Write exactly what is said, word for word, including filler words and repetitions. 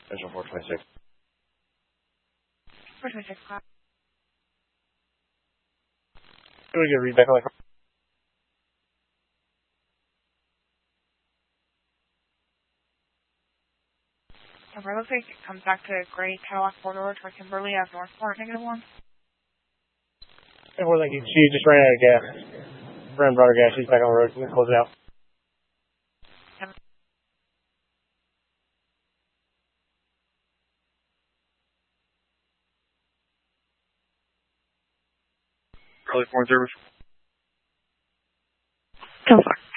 Central four twenty-six. four twenty-six, clock. Do we get a read back on that? Okay, looks like it comes back to Gray Cadillac four-door toward Kimberly of Northport, negative one. And we're like, she just ran out of gas. Ran brought her gas. She's back on the road. We're going to close it out. Early foreign service. ten four.